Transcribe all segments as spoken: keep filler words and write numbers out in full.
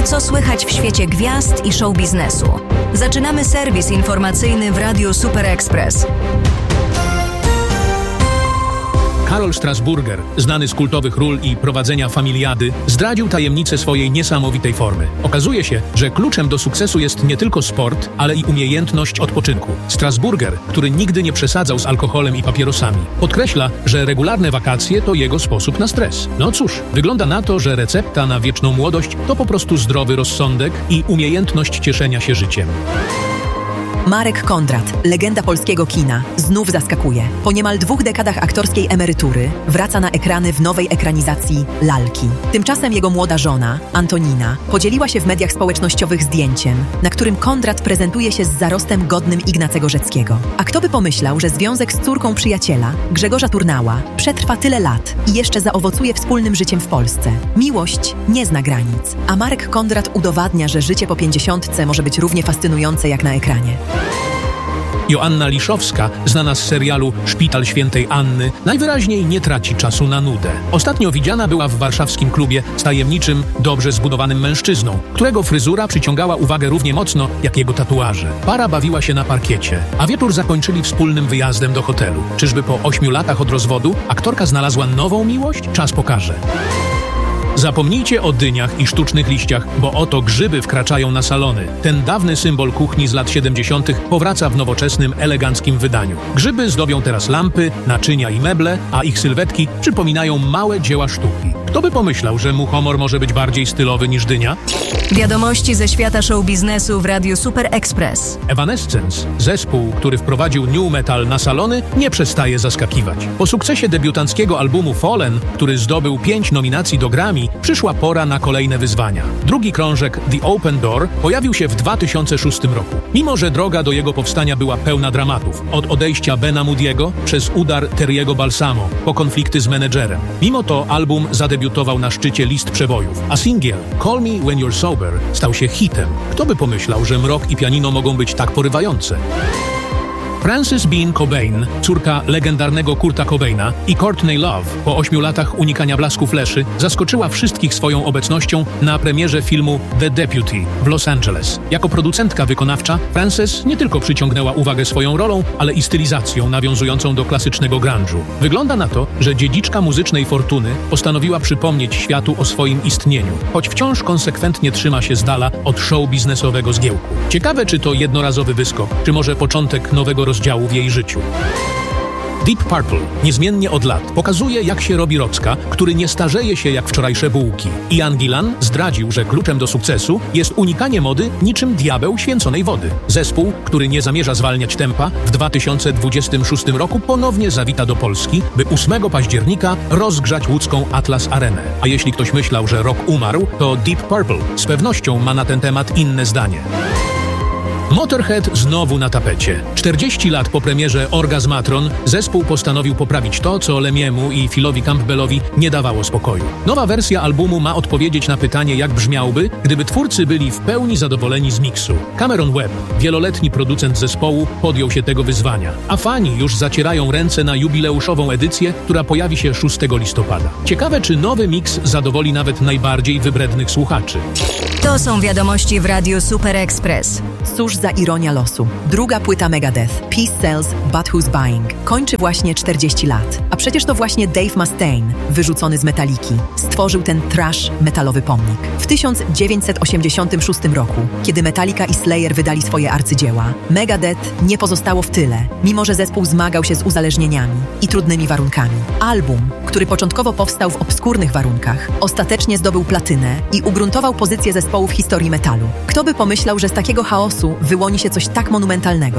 Co słychać w świecie gwiazd i show biznesu? Zaczynamy serwis informacyjny w Radiu Super Express. Karol Strasburger, znany z kultowych ról i prowadzenia familiady, zdradził tajemnicę swojej niesamowitej formy. Okazuje się, że kluczem do sukcesu jest nie tylko sport, ale i umiejętność odpoczynku. Strasburger, który nigdy nie przesadzał z alkoholem i papierosami, podkreśla, że regularne wakacje to jego sposób na stres. No cóż, wygląda na to, że recepta na wieczną młodość to po prostu zdrowy rozsądek i umiejętność cieszenia się życiem. Marek Kondrat, legenda polskiego kina, znów zaskakuje. Po niemal dwóch dekadach aktorskiej emerytury wraca na ekrany w nowej ekranizacji Lalki. Tymczasem jego młoda żona, Antonina, podzieliła się w mediach społecznościowych zdjęciem, na którym Kondrat prezentuje się z zarostem godnym Ignacego Rzeckiego. A kto by pomyślał, że związek z córką przyjaciela, Grzegorza Turnała, przetrwa tyle lat i jeszcze zaowocuje wspólnym życiem w Polsce. Miłość nie zna granic, a Marek Kondrat udowadnia, że życie po pięćdziesiątce może być równie fascynujące jak na ekranie. Joanna Liszowska, znana z serialu Szpital Świętej Anny, najwyraźniej nie traci czasu na nudę. Ostatnio widziana była w warszawskim klubie z tajemniczym, dobrze zbudowanym mężczyzną, którego fryzura przyciągała uwagę równie mocno jak jego tatuaże. Para bawiła się na parkiecie, a wieczór zakończyli wspólnym wyjazdem do hotelu. Czyżby po ośmiu latach od rozwodu aktorka znalazła nową miłość? Czas pokaże. Zapomnijcie o dyniach i sztucznych liściach, bo oto grzyby wkraczają na salony. Ten dawny symbol kuchni z lat siedemdziesiątych powraca w nowoczesnym, eleganckim wydaniu. Grzyby zdobią teraz lampy, naczynia i meble, a ich sylwetki przypominają małe dzieła sztuki. Kto by pomyślał, że muchomor może być bardziej stylowy niż dynia? Wiadomości ze świata show biznesu w Radiu Super Express. Evanescence, zespół, który wprowadził new metal na salony, nie przestaje zaskakiwać. Po sukcesie debiutanckiego albumu Fallen, który zdobył pięć nominacji do Grammy, przyszła pora na kolejne wyzwania. Drugi krążek The Open Door pojawił się w dwa tysiące szóstym roku. Mimo że droga do jego powstania była pełna dramatów, od odejścia Bena Moody'ego przez udar Terry'ego Balsamo, po konflikty z menedżerem. Mimo to album zadebiutował na szczycie list przebojów, a singiel Call Me When You're Sober stał się hitem. Kto by pomyślał, że mrok i pianino mogą być tak porywające? Frances Bean Cobain, córka legendarnego Kurta Cobaina, i Courtney Love, po ośmiu latach unikania blasku fleszy, zaskoczyła wszystkich swoją obecnością na premierze filmu The Deputy w Los Angeles. Jako producentka wykonawcza, Frances nie tylko przyciągnęła uwagę swoją rolą, ale i stylizacją nawiązującą do klasycznego grunge'u. Wygląda na to, że dziedziczka muzycznej fortuny postanowiła przypomnieć światu o swoim istnieniu, choć wciąż konsekwentnie trzyma się z dala od show biznesowego zgiełku. Ciekawe, czy to jednorazowy wyskok, czy może początek nowego rozdziału w jej życiu. Deep Purple, niezmiennie od lat, pokazuje, jak się robi rocka, który nie starzeje się jak wczorajsze bułki. Ian Gillan zdradził, że kluczem do sukcesu jest unikanie mody niczym diabeł święconej wody. Zespół, który nie zamierza zwalniać tempa, w dwa tysiące dwudziestym szóstym roku ponownie zawita do Polski, by ósmego października rozgrzać łódzką Atlas Arenę. A jeśli ktoś myślał, że rock umarł, to Deep Purple z pewnością ma na ten temat inne zdanie. Motorhead znowu na tapecie. czterdzieści lat po premierze Orgazmatron zespół postanowił poprawić to, co Lemiemu i Philowi Campbellowi nie dawało spokoju. Nowa wersja albumu ma odpowiedzieć na pytanie, jak brzmiałby, gdyby twórcy byli w pełni zadowoleni z miksu. Cameron Webb, wieloletni producent zespołu, podjął się tego wyzwania, a fani już zacierają ręce na jubileuszową edycję, która pojawi się szóstego listopada. Ciekawe, czy nowy miks zadowoli nawet najbardziej wybrednych słuchaczy. To są wiadomości w Radiu Super Express. Cóż za ironia losu. Druga płyta Megadeth, Peace Sells, But Who's Buying, kończy właśnie czterdzieści lat. A przecież to właśnie Dave Mustaine, wyrzucony z Metaliki, stworzył ten trash metalowy pomnik. W tysiąc dziewięćset osiemdziesiątym szóstym roku, kiedy Metallica i Slayer wydali swoje arcydzieła, Megadeth nie pozostało w tyle, mimo że zespół zmagał się z uzależnieniami i trudnymi warunkami. Album, który początkowo powstał w obskurnych warunkach, ostatecznie zdobył platynę i ugruntował pozycję zespołu w historii metalu. Kto by pomyślał, że z takiego chaosu wyłoni się coś tak monumentalnego?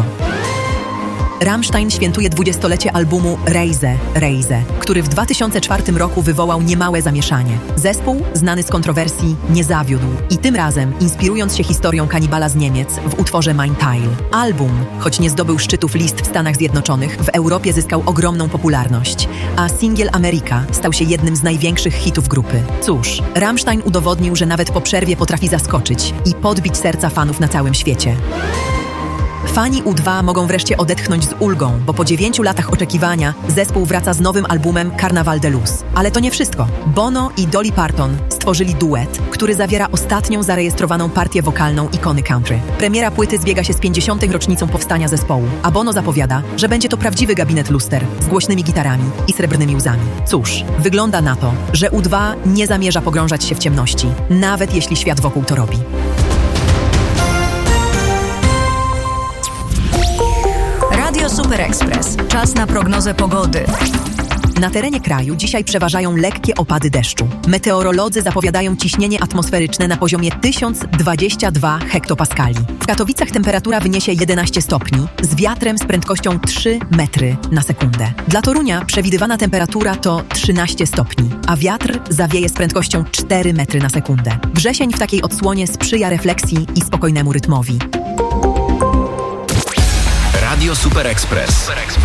Rammstein świętuje dwudziestolecie albumu Reise, Reise, który w dwa tysiące czwartym roku wywołał niemałe zamieszanie. Zespół, znany z kontrowersji, nie zawiódł i tym razem, inspirując się historią kanibala z Niemiec, w utworze Mein Teil. Album, choć nie zdobył szczytów list w Stanach Zjednoczonych, w Europie zyskał ogromną popularność, a singiel America stał się jednym z największych hitów grupy. Cóż, Rammstein udowodnił, że nawet po przerwie potrafi zaskoczyć i podbić serca fanów na całym świecie. Fani U dwa mogą wreszcie odetchnąć z ulgą, bo po dziewięciu latach oczekiwania zespół wraca z nowym albumem Carnaval de Luz. Ale to nie wszystko. Bono i Dolly Parton stworzyli duet, który zawiera ostatnią zarejestrowaną partię wokalną ikony country. Premiera płyty zbiega się z pięćdziesiątą rocznicą powstania zespołu, a Bono zapowiada, że będzie to prawdziwy gabinet luster z głośnymi gitarami i srebrnymi łzami. Cóż, wygląda na to, że U dwa nie zamierza pogrążać się w ciemności, nawet jeśli świat wokół to robi. Radio Super Express. Czas na prognozę pogody. Na terenie kraju dzisiaj przeważają lekkie opady deszczu. Meteorolodzy zapowiadają ciśnienie atmosferyczne na poziomie tysiąc dwadzieścia dwa hektopaskali. W Katowicach temperatura wyniesie jedenaście stopni, z wiatrem z prędkością trzy metry na sekundę. Dla Torunia przewidywana temperatura to trzynaście stopni, a wiatr zawieje z prędkością cztery metry na sekundę. Wrzesień w takiej odsłonie sprzyja refleksji i spokojnemu rytmowi. Radio Super Express.